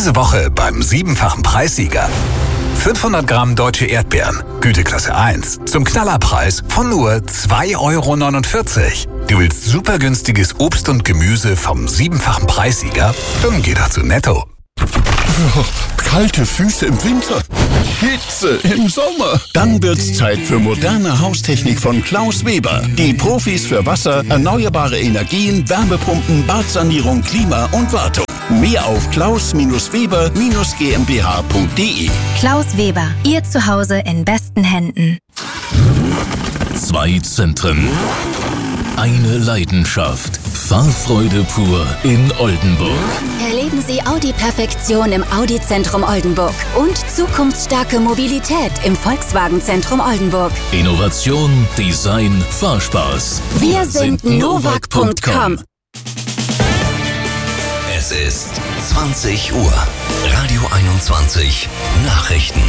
Diese Woche beim 7-fachen Preissieger. 500 Gramm deutsche Erdbeeren, Güteklasse 1, zum Knallerpreis von nur 2,49 €. Du willst super günstiges Obst und Gemüse vom 7-fachen Preissieger? Dann geh doch zu Netto. Kalte Füße im Winter, Hitze im Sommer. Dann wird's Zeit für moderne Haustechnik von Klaus Weber. Die Profis für Wasser, erneuerbare Energien, Wärmepumpen, Badsanierung, Klima und Wartung. Mehr auf klaus-weber-gmbh.de. Klaus Weber, Ihr Zuhause in besten Händen. 2 Zentren, eine Leidenschaft. Fahrfreude pur in Oldenburg. Erleben Sie Audi-Perfektion im Audi-Zentrum Oldenburg und zukunftsstarke Mobilität im Volkswagen-Zentrum Oldenburg. Innovation, Design, Fahrspaß. Wir sind Novak.com. Es ist 20 Uhr. Radio 21 Nachrichten.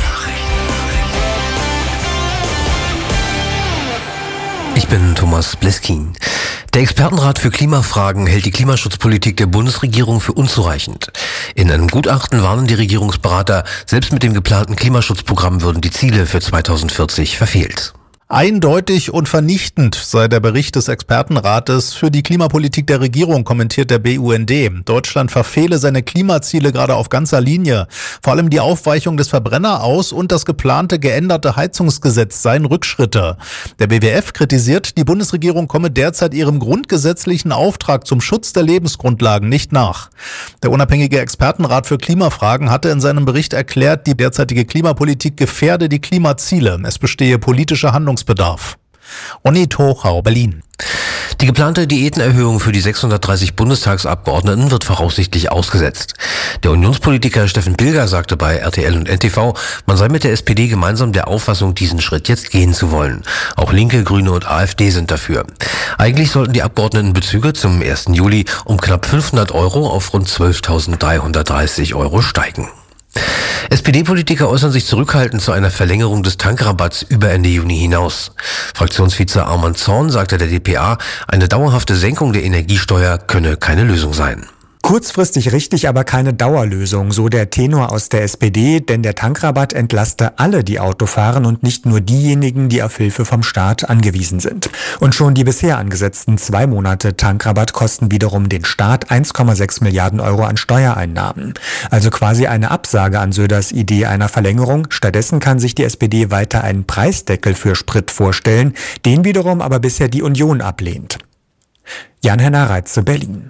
Ich bin Thomas Bleskin. Der Expertenrat für Klimafragen hält die Klimaschutzpolitik der Bundesregierung für unzureichend. In einem Gutachten warnen die Regierungsberater, selbst mit dem geplanten Klimaschutzprogramm würden die Ziele für 2040 verfehlt. Eindeutig und vernichtend sei der Bericht des Expertenrates für die Klimapolitik der Regierung, kommentiert der BUND. Deutschland verfehle seine Klimaziele gerade auf ganzer Linie. Vor allem die Aufweichung des Verbrenneraus- und das geplante geänderte Heizungsgesetz seien Rückschritte. Der WWF kritisiert, die Bundesregierung komme derzeit ihrem grundgesetzlichen Auftrag zum Schutz der Lebensgrundlagen nicht nach. Der unabhängige Expertenrat für Klimafragen hatte in seinem Bericht erklärt, die derzeitige Klimapolitik gefährde die Klimaziele. Es bestehe politischer Handlungsbedarf. Onit Hochau, Berlin. Die geplante Diätenerhöhung für die 630 Bundestagsabgeordneten wird voraussichtlich ausgesetzt. Der Unionspolitiker Steffen Pilger sagte bei RTL und NTV, man sei mit der SPD gemeinsam der Auffassung, diesen Schritt jetzt gehen zu wollen. Auch Linke, Grüne und AfD sind dafür. Eigentlich sollten die Abgeordnetenbezüge zum 1. Juli um knapp 500 € auf rund 12.330 € steigen. SPD-Politiker äußern sich zurückhaltend zu einer Verlängerung des Tankrabatts über Ende Juni hinaus. Fraktionsvize Arman Zorn sagte der dpa, eine dauerhafte Senkung der Energiesteuer könne keine Lösung sein. Kurzfristig richtig, aber keine Dauerlösung, so der Tenor aus der SPD, denn der Tankrabatt entlaste alle, die Auto fahren und nicht nur diejenigen, die auf Hilfe vom Staat angewiesen sind. Und schon die bisher angesetzten 2 Monate Tankrabatt kosten wiederum den Staat 1,6 Milliarden € an Steuereinnahmen. Also quasi eine Absage an Söders Idee einer Verlängerung. Stattdessen kann sich die SPD weiter einen Preisdeckel für Sprit vorstellen, den wiederum aber bisher die Union ablehnt. Jan-Henner Reitze, Berlin.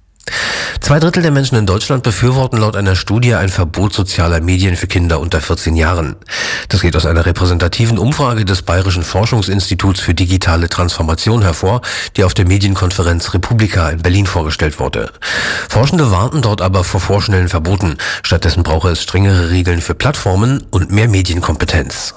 2/3 der Menschen in Deutschland befürworten laut einer Studie ein Verbot sozialer Medien für Kinder unter 14 Jahren. Das geht aus einer repräsentativen Umfrage des Bayerischen Forschungsinstituts für digitale Transformation hervor, die auf der Medienkonferenz Republika in Berlin vorgestellt wurde. Forschende warnten dort aber vor vorschnellen Verboten. Stattdessen brauche es strengere Regeln für Plattformen und mehr Medienkompetenz.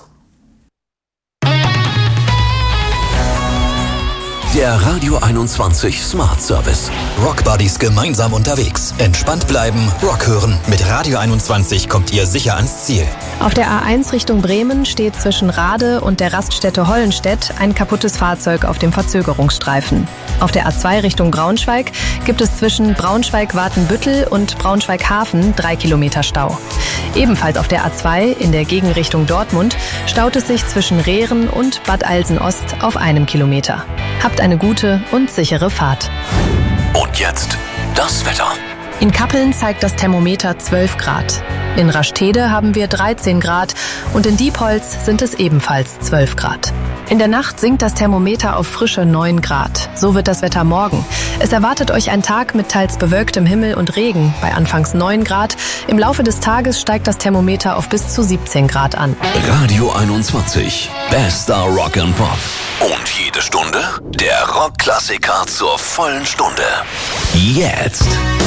Der Radio 21 Smart Service. Rock Buddies gemeinsam unterwegs. Entspannt bleiben, Rock hören. Mit Radio 21 kommt ihr sicher ans Ziel. Auf der A1 Richtung Bremen steht zwischen Rade und der Raststätte Hollenstedt ein kaputtes Fahrzeug auf dem Verzögerungsstreifen. Auf der A2 Richtung Braunschweig gibt es zwischen Braunschweig-Watenbüttel und Braunschweig-Hafen 3 Kilometer Stau. Ebenfalls auf der A2 in der Gegenrichtung Dortmund staut es sich zwischen Rehren und Bad Alsen-Ost auf 1 Kilometer. Habt eine gute und sichere Fahrt. Und jetzt das Wetter. In Kappeln zeigt das Thermometer 12 Grad. In Rastede haben wir 13 Grad und in Diepholz sind es ebenfalls 12 Grad. In der Nacht sinkt das Thermometer auf frische 9 Grad. So wird das Wetter morgen. Es erwartet euch ein Tag mit teils bewölktem Himmel und Regen bei anfangs 9 Grad. Im Laufe des Tages steigt das Thermometer auf bis zu 17 Grad an. Radio 21. Bester Rock and Pop. Und jede Stunde der Rockklassiker zur vollen Stunde. Jetzt.